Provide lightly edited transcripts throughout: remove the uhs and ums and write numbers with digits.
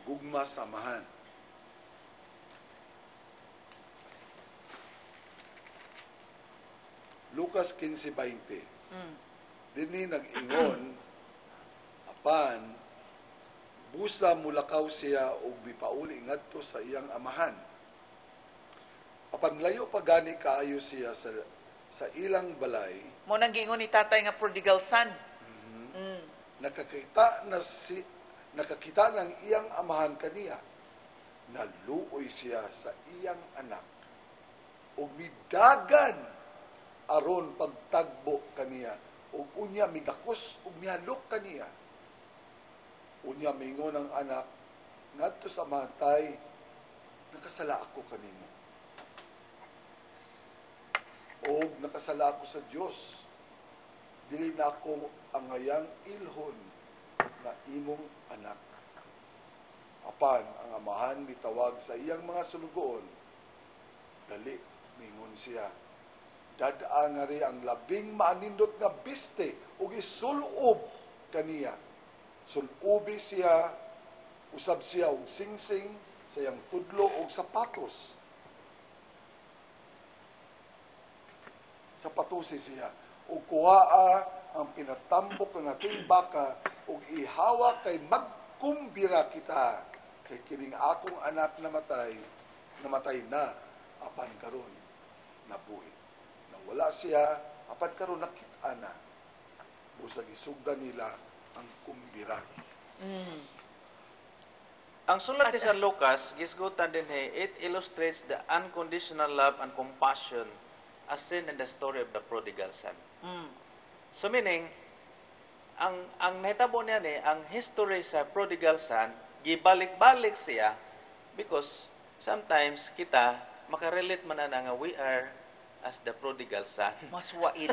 gugma sa amahan. Lucas 15:20. Dinhi nag-ingon apan busa mulakaw siya og bipauli ngadto sa iyang amahan. Apan layo pa gani kaayo siya sa ilang balay. Mo nang giingon ni tatay nga prodigal son. Nakakita ng iyang amahan kaniya. Naluoy siya sa iyang anak ug midagan aron pagtagbo kaniya ug unya migakos ug mihalok kaniya. Unya mingon ang anak ngadto sa matay, nakasala ako kanimo. Og nakasala ako sa Dios. Dili na ako ang ngayang ilhon na imong anak. Apan ang amahan mitawag sa iyang mga sulugoon. Dali mingon siya. Dadaa nga ri ang labing maanindot nga biste ug isulob kaniya. Sulobi siya, usab siya og singsing sa iyang tudlo og sapatos. Sapatusi siya. Ug kuhaa ang pinatambok ng ating baka ug ihawa kay magkumbira kita kay kining akong anak namatay na apan karon nabuhi. Wala siya, apan karon nakita na. Busag isugdan nila ang kumbira. Ang sulat ni San Lucas, gisgutan din it illustrates the unconditional love and compassion as seen in the story of the prodigal son. So meaning, ang nahitabo niya ang history sa prodigal son, gibalik-balik siya because sometimes kita makarelate man na nga we are as the prodigal son. Maswail.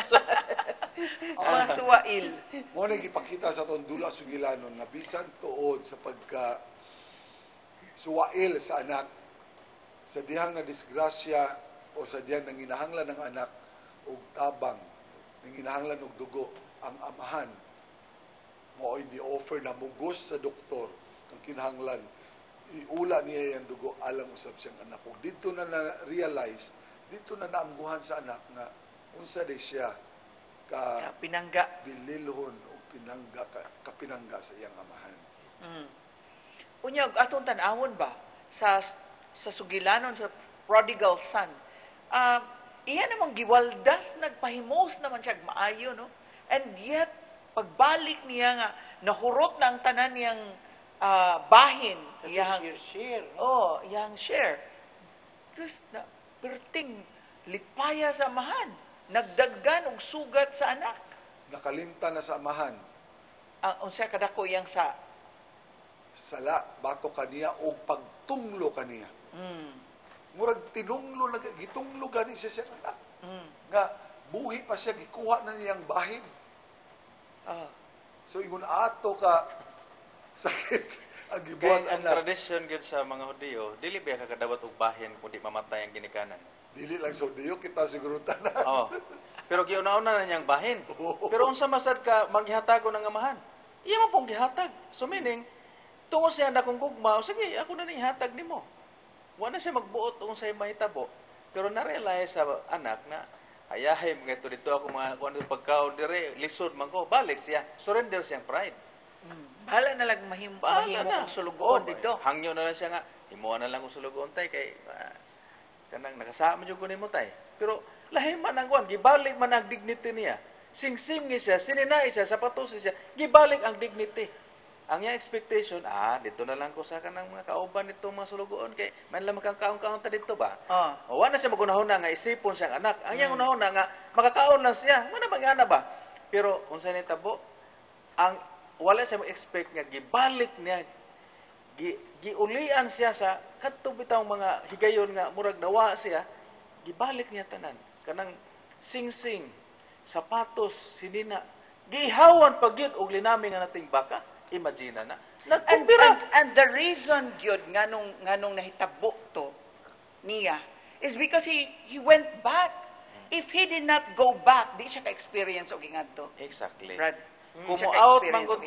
Maswail. Mo nang gipakita sa atong dula sugilanon na bisan tuod sa pagka suwail sa anak, sa dihang na disgrasya o sa dihang nanginahanglan ng anak og tabang, nanginahanglan og dugo, ang amahan mo ay ni-offer na mugos sa doktor kung kinahanglan iula niya yung dugo alang usab siyang anak. Ug dito na na-realize, dito na naamguhan sa anak nga unsa day siya ka pinangga bililhon o kapinangga sa iyang amahan. Unya atong tan-awon ba sa sugilanon sa prodigal son. Iya namang giwaldas, nagpahimos naman siya maayo, no? And yet pagbalik niya nga nahurot na ang tanan niyang bahin, iyang share. Oh, iyang share. Just na perting lipaya sa amahan, nagdaggan og sugat sa anak. Nakalimta na sa amahan. Unsa kadako iyang sala bato kaniya o pagtunglo kaniya. Murag tinunglo na gitunglo gani siya anak. Nga buhi pa siya gikuha na niyang bahin. So ingon ato ka sakit ang gibuhat Kaya ang anak. tradisyon gyud sa mga Hudiyo, dili ba kakadawat og bahin kundi mamatay ang ginikanan. Dili lang sa Diyo kita siguro tanan. Oh. Pero giuna-una na niyang bahin. Pero unsa masad ka maghihatago ng amahan? Iya mo pong gihatag. So meaning, tungo siya na kung gugma, sige, ako na ni hatag nimo. Wa na siya magbuot unsay mahitabo. Pero na-realize sa anak na ayahay mga dito ako mga kuno pagkaon dire lisod man ko, balik siya. Surrender siyang pride. Bahala na lang mahimo kong sulugoon dito. Hangyo na lang siya nga, himuan na lang kong sulugoon tay kay kanang nakasama jud ko nimo tay. Pero lahi man ang kuan, gibalik man ang dignity niya. Sing-sing siya, sininay siya, sapatos siya, gibalik ang dignity. Ang iyang expectation, dito na lang ko sa kanang mga kauban nitong mga sulugoon kay man lang makakaon-kaon ta dito ba? O wala siya magunahon na nga isipon siyang anak. Ang iyang unahon na nga makakaon lang siya. Mana magana ba? Pero unsa ni tabo, ang wala siya mag-expect nga gibalik niya, giulian siya sa kadto bitaw mga higayon nga murag nawa siya, gibalik niya tanan. Kanang sing-sing, sapatos, sinina, gihawan pagyud og linami nga nating baka. Imagine na. And the reason gyud nganong nahitabo to niya is because he went back. If he did not go back, di siya ka-experience og ingadto. Exactly. Brad, Kumo out man